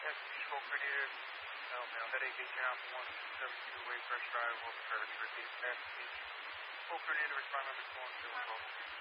That's Full Coordinator. Headache 8 Town 172 Waycrest Drive, Wilson Trevor to repeat. That's Full Coordinator, respond number 1 0 12.